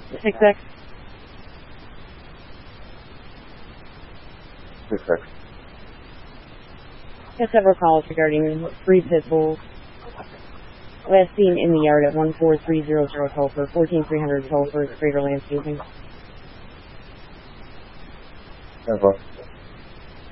6X. 6X. Got several calls regarding 3 pit bulls. Last seen in the yard at 14300 Tulper, 14300 Tulper, Greater Landscaping. 10-4.